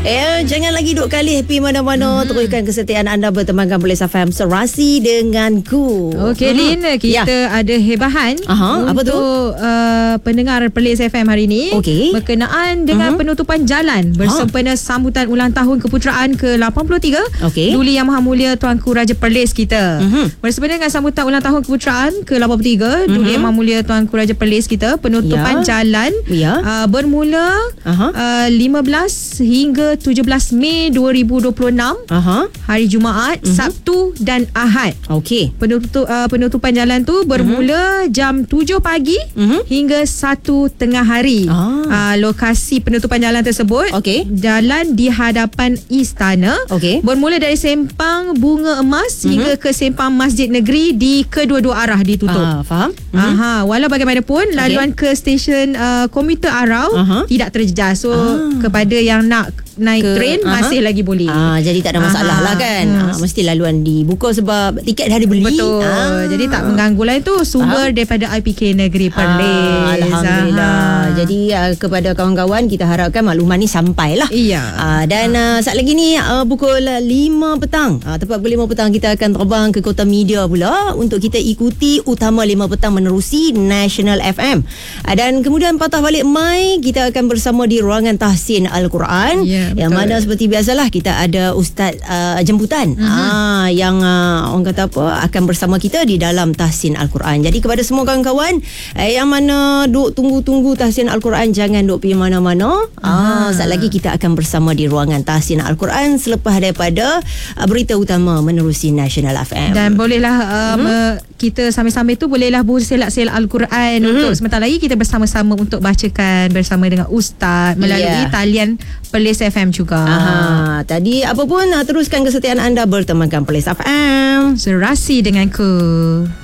Jangan lagi duk kali happy mana-mana. Teruskan kesetiaan anda bertemankan Police FM Serasi denganku. Okey Lin, kita ada hebahan untuk pendengar Police FM hari ini berkenaan dengan penutupan jalan bersempena sambutan ulang tahun keputeraan ke-83 Duli Yang Maha Mulia Tuanku Raja Perlis kita. Bersempena dengan sambutan ulang tahun keputeraan ke-83 Duli Yang Maha Mulia Tuanku Raja Perlis kita, penutupan jalan bermula 15 hingga 17 Mei 2026 hari Jumaat, Sabtu dan Ahad. Penutupan jalan tu bermula jam 7 pagi hingga 1 tengah hari. Lokasi penutupan jalan tersebut jalan di hadapan istana, bermula dari Sempang Bunga Emas hingga ke Sempang Masjid Negeri di kedua-dua arah ditutup. Faham? Walau bagaimanapun laluan ke stesen komuter Arau tidak terjejas. So kepada yang nak naik train masih lagi boleh. Jadi tak ada masalah lah kan. Mesti laluan dibuka sebab tiket dah dibeli. Betul. Jadi tak mengganggu lah. Itu sumber daripada IPK Negeri Perlis. Alhamdulillah. Jadi kepada kawan-kawan kita harapkan makluman ni sampailah. Dan saat lagi ni pukul 5 petang. Tepat pukul 5 petang kita akan terbang ke Kota Media pula untuk kita ikuti Utama 5 petang menerusi National FM. Dan kemudian patah balik Mai kita akan bersama di ruangan tahsin Al-Quran. Yang mana seperti biasalah kita ada ustaz jemputan yang orang kata apa akan bersama kita di dalam tahsin Al-Quran. Jadi kepada semua kawan-kawan yang mana duk tunggu-tunggu tahsin Al-Quran, jangan duk pergi mana-mana. Saat lagi kita akan bersama di ruangan tahsin Al-Quran selepas daripada berita utama menerusi National FM. Dan bolehlah kita sambil-sambil tu bolehlah berselak-selak Al-Quran untuk sebentar lagi kita bersama-sama untuk bacakan bersama dengan ustaz melalui talian Police FM juga. Tadi apa pun teruskan kesetiaan anda bertemankan Police FM. Serasi denganku.